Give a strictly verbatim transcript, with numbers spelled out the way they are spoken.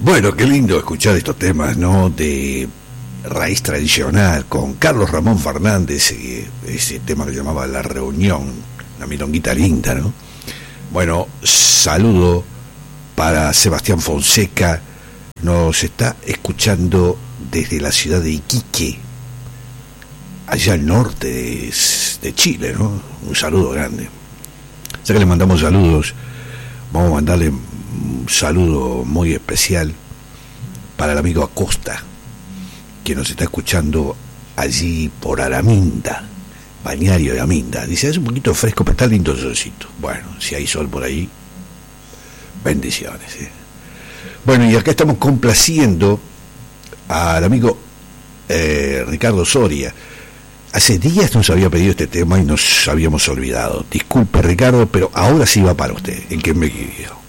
Bueno, qué lindo escuchar estos temas, ¿no? De raíz tradicional, con Carlos Ramón Fernández, eh, ese tema que llamaba La Reunión, una milonguita linda, ¿no? Bueno, saludo para Sebastián Fonseca, nos está escuchando desde la ciudad de Iquique, allá al norte de, de Chile, ¿no? Un saludo grande. Ya que le mandamos saludos, vamos a mandarle un saludo muy especial para el amigo Acosta, que nos está escuchando allí por Araminda, Bañario de Aminda. Dice, es un poquito fresco, pero está lindo el solcito. Bueno, si hay sol por ahí, bendiciones, ¿eh? Bueno, y acá estamos complaciendo al amigo eh, Ricardo Soria. Hace días nos había pedido este tema y nos habíamos olvidado. Disculpe, Ricardo, pero ahora sí va para usted, el que me guió.